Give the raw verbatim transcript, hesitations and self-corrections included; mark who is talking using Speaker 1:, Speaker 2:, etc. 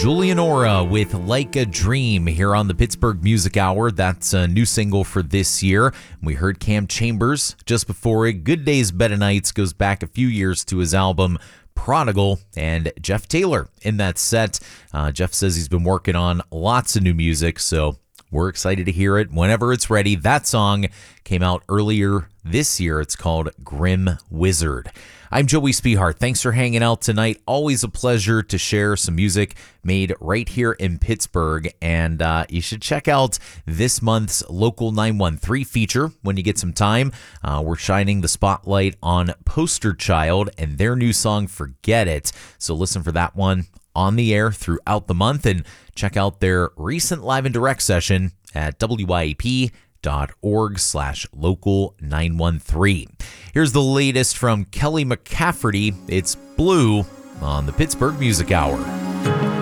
Speaker 1: Julianora with Like a Dream here on the Pittsburgh Music Hour. That's a new single for this year. We heard Cam Chambers just before it. Good Days, Better Nights goes back a few years to his album Prodigal, and Jeff Taylor in that set. Uh, Jeff says he's been working on lots of new music, so we're excited to hear it whenever it's ready. That song came out earlier this year. It's called Grim Wizard. I'm Joey Spehart. Thanks for hanging out tonight. Always a pleasure to share some music made right here in Pittsburgh. And uh, you should check out this month's Local nine one three feature when you get some time. Uh, we're shining the spotlight on Poster Child and their new song, Forget It. So listen for that one on the air throughout the month, and check out their recent live and direct session at W I A P dot org slash local nine one three. Here's the latest from Kelly McCafferty. It's Blue on the Pittsburgh Music Hour.